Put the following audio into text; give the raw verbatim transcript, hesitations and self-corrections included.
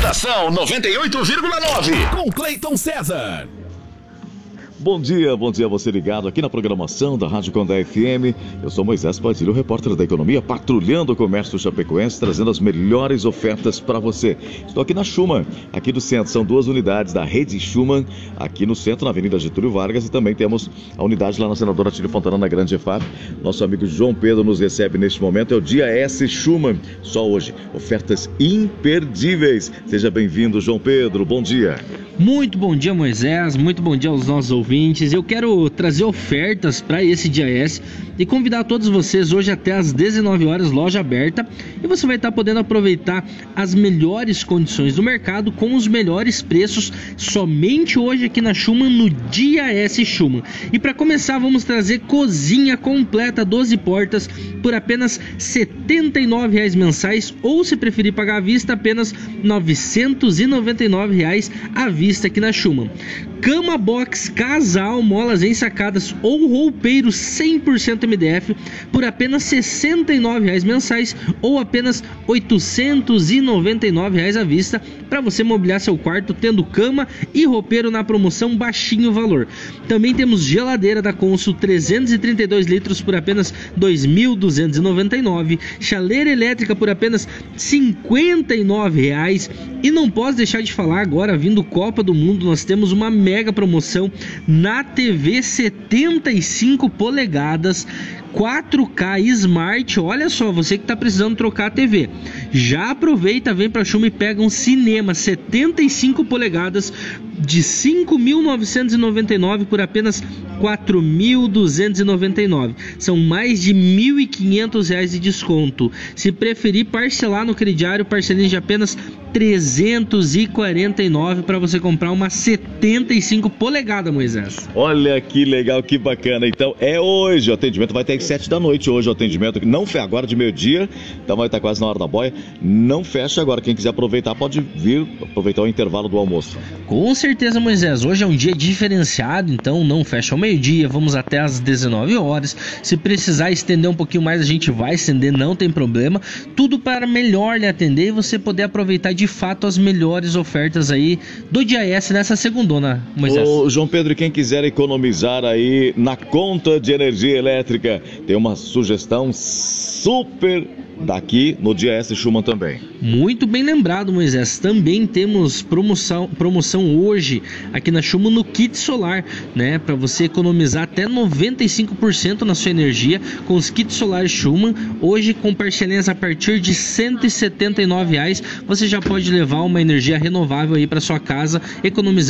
Estação noventa e oito vírgula nove. Com Cleiton César. Bom dia, bom dia a você ligado aqui na programação da Rádio Condé F M. Eu sou Moisés Padilha, o repórter da economia, patrulhando o comércio chapecoense, trazendo as melhores ofertas para você. Estou aqui na Schumann, aqui do centro. São duas unidades da rede Schumann, aqui no centro, na Avenida Getúlio Vargas, e também temos a unidade lá na Senadora Atílio Fontana, na Grande E F A P. Nosso amigo João Pedro nos recebe neste momento. É o Dia S Schumann, só hoje. Ofertas imperdíveis. Seja bem-vindo, João Pedro. Bom dia. Muito bom dia, Moisés. Muito bom dia aos nossos ouvintes. Eu quero trazer ofertas para esse Dia S e convidar todos vocês hoje até às dezenove horas, loja aberta, e você vai estar podendo aproveitar as melhores condições do mercado com os melhores preços somente hoje aqui na Schumann, no Dia S Schumann. E para começar, vamos trazer cozinha completa, doze portas, por apenas setenta e nove reais mensais, ou se preferir pagar à vista, apenas novecentos e noventa e nove reais à vista aqui na Schumann. Cama box casal, molas ensacadas ou roupeiro cem por cento M D F por apenas sessenta e nove reais mensais, ou apenas oitocentos e noventa e nove reais à vista, para você mobiliar seu quarto tendo cama e roupeiro na promoção baixinho valor. Também temos geladeira da Consul trezentos e trinta e dois litros por apenas dois mil duzentos e noventa e nove reais, chaleira elétrica por apenas cinquenta e nove reais. E não posso deixar de falar agora, vindo Copa do Mundo, nós temos uma mega promoção na T V setenta e cinco polegadas quatro K Smart. Olha só, você que está precisando trocar a T V, já aproveita, vem para a Schumann e pega um cinema setenta e cinco polegadas de cinco mil novecentos e noventa e nove reais por apenas quatro mil duzentos e noventa e nove reais. São mais de mil e quinhentos reais de desconto. Se preferir parcelar no crediário, parcelinha de apenas trezentos e quarenta e nove reais para você comprar uma setenta e cinco polegadas, Moisés. Olha que legal, que bacana. Então é hoje, o atendimento vai ter às sete da noite hoje, o atendimento não fecha agora de meio-dia, então vai estar quase na hora da boia. Não fecha agora, quem quiser aproveitar pode vir aproveitar o intervalo do almoço. Com certeza, Moisés, hoje é um dia diferenciado, então não fecha ao meio-dia, vamos até às dezenove horas. Se precisar estender um pouquinho mais, a gente vai estender, não tem problema. Tudo para melhor lhe atender e você poder aproveitar de fato as melhores ofertas aí do Dia S nessa segundona, Moisés. Ô, João Pedro, quem quiser economizar aí na conta de energia elétrica, tem uma sugestão super daqui no Dia S Schumann também. Muito bem lembrado, Moisés. Também temos promoção, promoção hoje aqui na Schumann no kit solar, né? Para você economizar até noventa e cinco por cento na sua energia com os kits solares Schumann. Hoje com parcelinhas a partir de cento e setenta e nove reais, você já pode levar uma energia renovável aí para sua casa, economizando